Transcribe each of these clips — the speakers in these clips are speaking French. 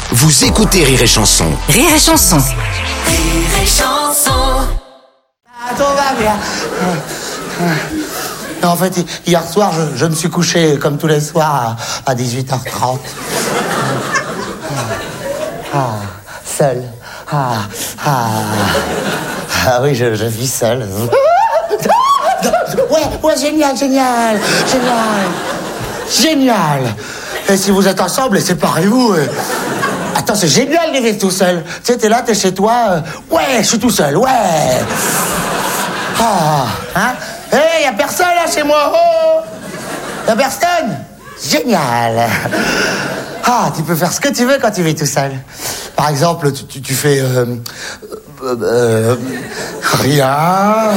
Vous écoutez Rire et Chanson. Rire et Chanson. Rire et Chanson. Tout va bien. Non, en fait, hier soir, je me suis couché comme tous les soirs à 18h30. Seul. Oui, je vis seul. Ouais, génial. Et si vous êtes ensemble, séparez-vous. Attends, c'est génial de vivre tout seul. Tu sais, t'es là, t'es chez toi. Ouais, je suis tout seul, ouais. Hé, y a personne là chez moi. Oh, y a personne. Génial. Tu peux faire ce que tu veux quand tu vis tout seul. Par exemple, tu fais rien.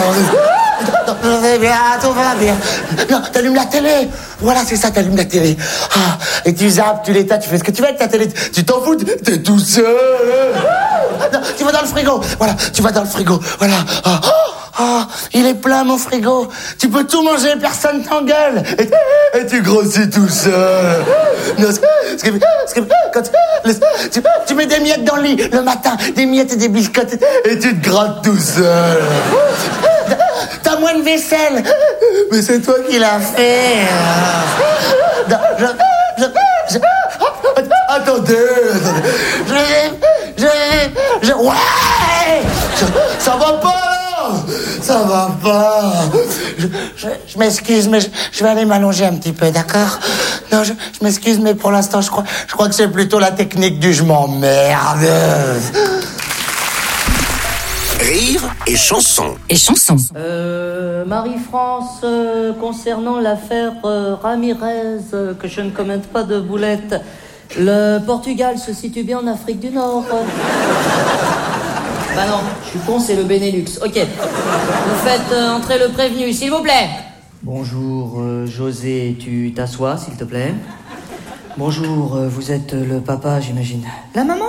Tout va bien. Non, t'allumes la télé. Voilà, c'est ça, t'allumes la télé. Et tu zappes, tu l'éteins, tu fais ce que tu veux avec ta télé. Tu t'en fous, t'es tout seul. Non, tu vas dans le frigo. Voilà, tu vas dans le frigo. Voilà. Il est plein mon frigo. Tu peux tout manger, personne t'engueule. Et tu grossis tout seul. Non, quand tu mets des miettes dans le lit le matin, des miettes et des biscottes, et tu te grattes tout seul. T'as moins de vaisselle. Mais c'est toi qui l'as fait. Attendez. Ouais. Ça va pas. Ça va pas. Je m'excuse, mais je vais aller m'allonger un petit peu, d'accord? Non, je m'excuse, mais pour l'instant, je crois que c'est plutôt la technique du je m'emmerde. Rire et Chanson. Et Chanson. Marie-France, concernant l'affaire Ramirez, que je ne commette pas de boulette, le Portugal se situe bien en Afrique du Nord. Bah non, je suis con, c'est le Benelux. Ok. Vous faites entrer le prévenu, s'il vous plaît. Bonjour, José, tu t'assois, s'il te plaît. Bonjour, vous êtes le papa, j'imagine. La maman?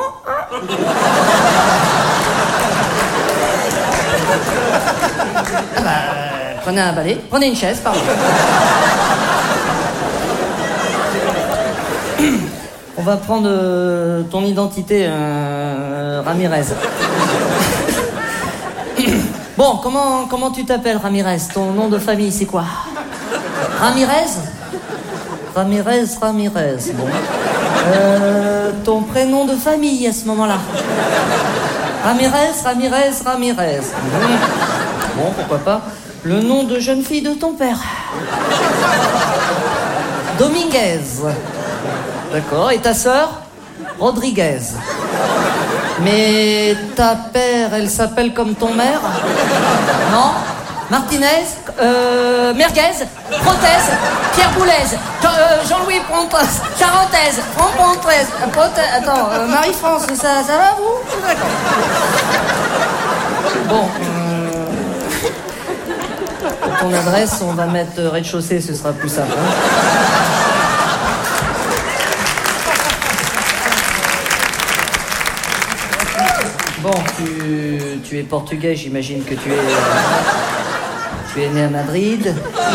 Prenez un balai, prenez une chaise, pardon. On va prendre ton identité, Ramirez. Bon, comment tu t'appelles, Ramirez? Ton nom de famille, c'est quoi? Ramirez. Bon. Ton prénom de famille à ce moment-là? Ramirez. Bon, pourquoi pas. Le nom de jeune fille de ton père? Dominguez. D'accord, et ta sœur? Rodriguez. Mais ta père, elle s'appelle comme ton mère? Non? Martinez? Merguez? Prothèse? Pierre Boulez? Jean-Louis Pontaise? Charentaise? Pontaise? Attends, Marie-France, ça va vous? D'accord. Bon, ton adresse, on va mettre rez-de-chaussée, ce sera plus simple. Bon, tu es portugais, j'imagine que tu es né à Madrid.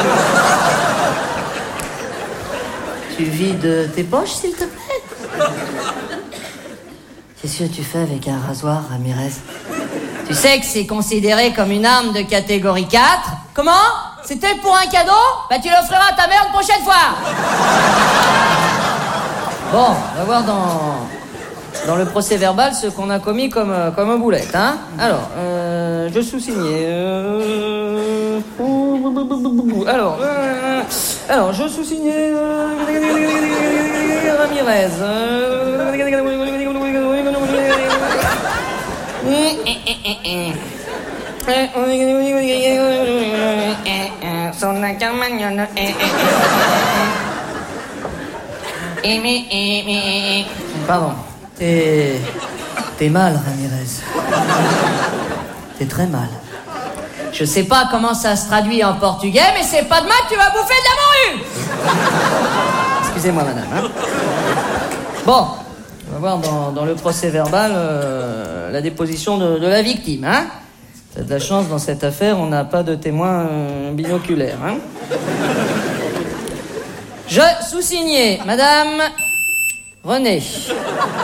Tu vides tes poches, s'il te plaît? Qu'est-ce que tu fais avec un rasoir, Ramirez? Tu sais que c'est considéré comme une arme de catégorie 4. Comment? C'était pour un cadeau? Bah tu l'offriras à ta mère une prochaine fois. Bon, on va voir dans le procès verbal ce qu'on a commis comme un boulette, hein. Alors, je sous-signais. Alors, je sous-signais Ramirez. Pardon. T'es mal, Ramirez. T'es très mal. Je sais pas comment ça se traduit en portugais, mais c'est pas demain que tu vas bouffer de la morue. Excusez-moi, madame. Hein. Bon, on va voir dans le procès verbal la déposition de la victime. Hein. T'as de la chance, dans cette affaire, on n'a pas de témoin binoculaire. Hein. Je sous-signais, madame Renée.